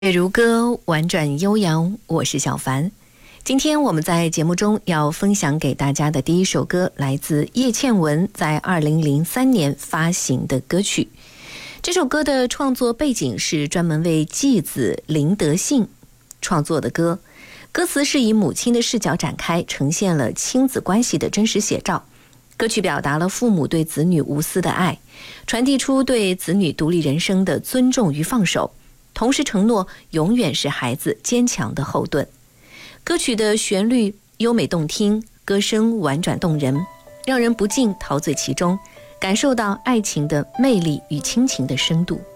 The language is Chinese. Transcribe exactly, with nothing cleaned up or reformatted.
月如歌，婉转悠扬，我是小凡。今天我们在节目中要分享给大家的第一首歌，来自叶倩文在二零零三年发行的歌曲。这首歌的创作背景是专门为继子林德信创作的歌，歌词是以母亲的视角展开，呈现了亲子关系的真实写照。歌曲表达了父母对子女无私的爱，传递出对子女独立人生的尊重与放手，同时承诺永远是孩子坚强的后盾。歌曲的旋律优美动听，歌声婉转动人，让人不禁陶醉其中，感受到爱情的魅力与亲情的深度。